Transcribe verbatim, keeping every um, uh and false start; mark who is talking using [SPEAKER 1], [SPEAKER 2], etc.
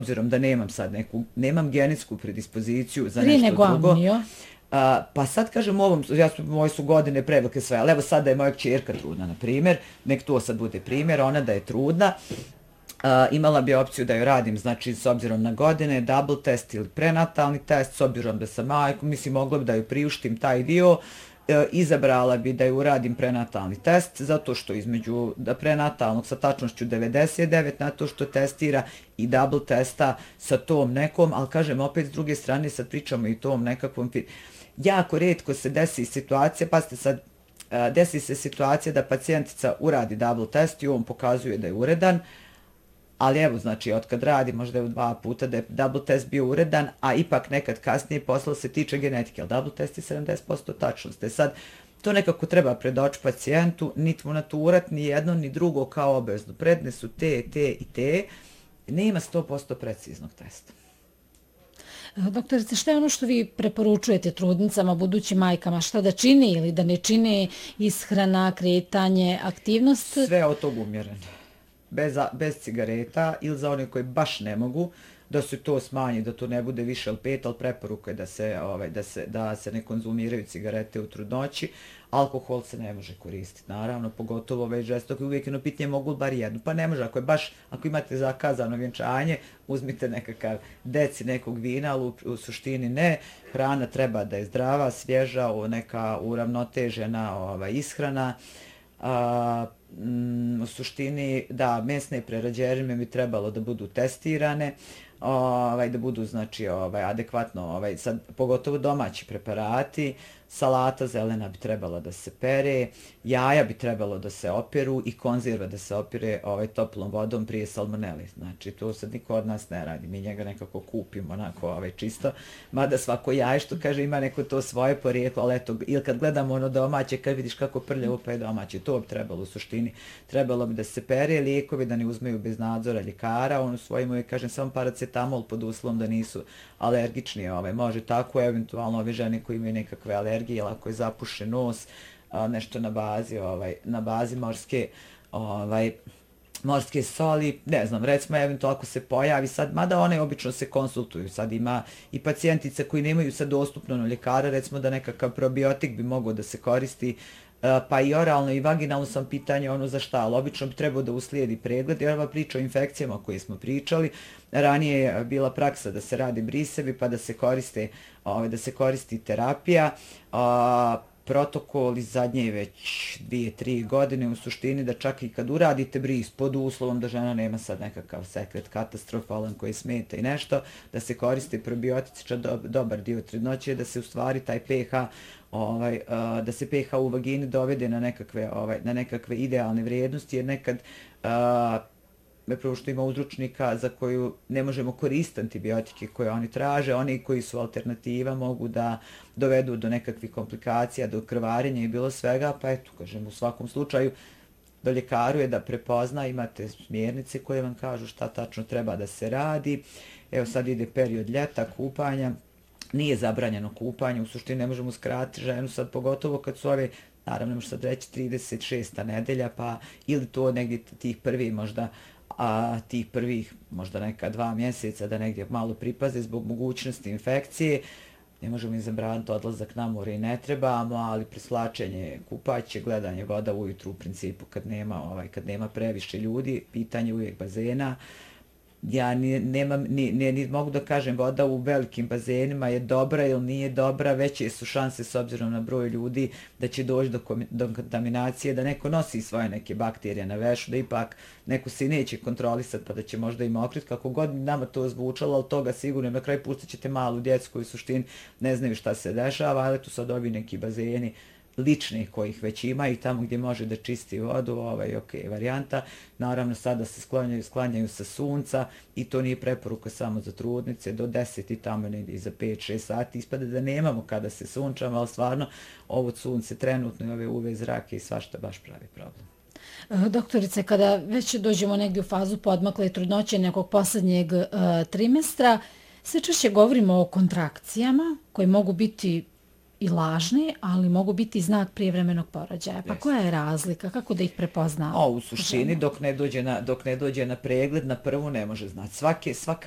[SPEAKER 1] obzirom da nemam sad neku, nemam genetsku predispoziciju za
[SPEAKER 2] Prije
[SPEAKER 1] nešto
[SPEAKER 2] nego
[SPEAKER 1] drugo.
[SPEAKER 2] amnio.
[SPEAKER 1] A, pa sad kažem ovom, ja su, moje su godine prevelike sve, ali evo sad da je moja kćerka trudna, na primjer, nek to sad bude primjer, ona da je trudna, a, imala bi opciju da joj radim, znači s obzirom na godine, double test ili prenatalni test, s obzirom da sam majku, mislim mogla bi da joj priuštim taj dio, e, izabrala bi da joj uradim prenatalni test, zato što između da prenatalnog sa tačnošću devedeset devet na to što testira i double testa sa tom nekom, ali kažem opet s druge strane sad pričamo i tom nekakvom, jako rijetko se desi situacija, pazite sad, desi se situacija da pacijentica uradi double test i on pokazuje da je uredan, ali evo, znači, otkad radi, možda je u dva puta da je double test bio uredan, a ipak nekad kasnije posla se tiče genetike, ali double test je sedamdeset posto tačnosti. Sad, to nekako treba predoći pacijentu, niti mu naturat ni jedno ni drugo kao obavezno. Predne su te, te i te, nema sto posto preciznog testa.
[SPEAKER 2] Doktorice, šta je ono što vi preporučujete trudnicama, budućim majkama, šta da čini ili da ne čini, ishrana, kretanje, aktivnost?
[SPEAKER 1] Sve od tog umjereno. Bez, bez cigareta ili za one koji baš ne mogu, da se to smanji, da to ne bude više od pet, ali preporuka je da se, ovaj, da se, da se ne konzumiraju cigarete u trudnoći. Alkohol se ne može koristiti, naravno, pogotovo već žestoko. Uvijek jedno pitanje, mogu bar jednu? Pa ne može, ako je baš, ako imate zakazano vjenčanje, uzmite nekakav deci nekog vina, ali u, u suštini ne. Hrana treba da je zdrava, svježa, neka uravnotežena ovaj, ishrana. A, mm, u suštini, da, mesne prerađevine bi trebalo da budu testirane, ovaj, da budu, znači, ovaj, adekvatno, ovaj, sad, pogotovo domaći preparati, salata zelena bi trebala da se pere, jaja bi trebalo da se operu i konzerva da se opere ovaj, toplom vodom prije salmoneli. Znači, to sad niko od nas ne radi, mi njega nekako kupimo onako ovaj, čisto, mada svako jaje što kaže ima neko to svoje porijeklo, ali eto, ili kad gledamo ono domaće, kad vidiš kako prljavo pa je domaće, to bi trebalo u suštini, trebalo bi da se pere, lijekovi da ne uzmeju bez nadzora ljekara, on u svojim uvijek kažem samo paracetamol pod uslovom da nisu alergični, ovaj, može tako, eventualno ove žene koji imaju nekakve alergije, ili ako je zapušen nos, a, nešto na bazi, ovaj, na bazi morske, ovaj, morske soli, ne znam, recimo eventualno ako se pojavi sad, mada one obično se konsultuju, sad ima i pacijentice koji nemaju sad dostupno na ljekara, recimo da nekakav probiotik bi mogao da se koristi, pa i oralno i vaginalno sam pitanje ono za šta, ali obično bi trebao da uslijedi pregled, jer ova priča o infekcijama o koje smo pričali, ranije je bila praksa da se radi brisevi pa da se koriste, ovaj, da se koristi terapija, a, protokol iz zadnje već dvije, tri godine u suštini da čak i kad uradite bris pod uslovom da žena nema sad nekakav sekret katastrofalan koji smeta i nešto, da se koriste probiotici, čo do, dobar dio trudnoće, da se u stvari taj pH ovaj, uh, da se pH u vagini dovede na nekakve, ovaj, na nekakve idealne vrijednosti, jer nekad uh, prvo što ima uzročnika za koju ne možemo koristiti antibiotike koje oni traže, oni koji su alternativa mogu da dovedu do nekakvih komplikacija, do krvarenja i bilo svega, pa eto, kažem, u svakom slučaju do ljekaru je da prepozna, imate smjernice koje vam kažu šta tačno treba da se radi. Evo sad ide period ljeta, kupanja, nije zabranjeno kupanje, u suštini ne možemo skratiti ženu sad, pogotovo kad su ove, naravno možemo sad reći trideset šesta nedelja, pa ili to negdje tih prvi možda, a tih prvih možda neka dva mjeseca da negdje malo pripaze zbog mogućnosti infekcije. Ne možemo im zabraniti odlazak na more i ne trebamo, ali preslačenje, kupaće, gledanje voda ujutru u principu kad nema, ovaj, kad nema previše ljudi, pitanje uvijek bazena. Ja ni, nemam, ni, ni, ni mogu da kažem voda u velikim bazenima je dobra ili nije dobra, veće su šanse s obzirom na broj ljudi da će doći do, do kontaminacije, da neko nosi svoje neke bakterije na vešu, da ipak neko se neće kontrolisati pa da će možda im okriti, kako god nama to zvučalo, ali toga sigurno na kraju pustit ćete malu djecu koji u suštini ne znaju šta se dešava, ali tu sad ovi neki bazeni ličnih kojih već ima i tamo gdje može da čisti vodu, ovaj, ok, varijanta. Naravno sada se sklanjaju, sklanjaju sa sunca i to nije preporuka samo za trudnice, do deset i tamo negdje za pet šest sati ispada da nemamo kada se sunčamo, ali stvarno ovo sunce trenutno i ove U V zrake i svašta baš pravi problem.
[SPEAKER 2] Doktorice, kada već dođemo negdje u fazu podmakle trudnoće nekog posljednjeg uh, trimestra, sve češće govorimo o kontrakcijama koje mogu biti i lažni, ali mogu biti znak prijevremenog porođaja. Pa yes. Koja je razlika? Kako da ih prepoznamo?
[SPEAKER 1] O, u suštini dok ne dođe na, dok ne dođe na pregled, na prvu ne može znati. Svake, svaka